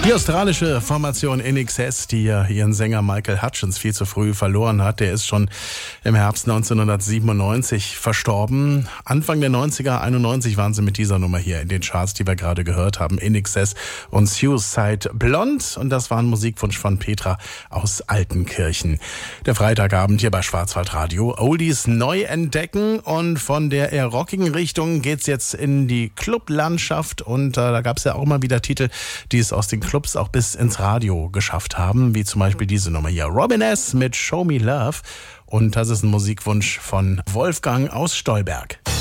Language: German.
Die australische Formation INXS, die ja ihren Sänger Michael Hutchence viel zu früh verloren hat, der ist schon im Herbst 1997 verstorben. Anfang der 90er, 91 waren sie mit dieser Nummer hier in den Charts, die wir gerade gehört haben. INXS und Suicide Blonde. Und das war ein Musikwunsch von Petra aus Altenkirchen. Der Freitagabend hier bei Schwarzwaldradio. Oldies neu entdecken, und von der eher rockigen Richtung geht's jetzt in die Clublandschaft. Und da gab es ja auch immer wieder Titel, die es aus den Clubs auch bis ins Radio geschafft haben, wie zum Beispiel diese Nummer hier. Robin S. mit Show Me Love. Und das ist ein Musikwunsch von Wolfgang aus Stolberg.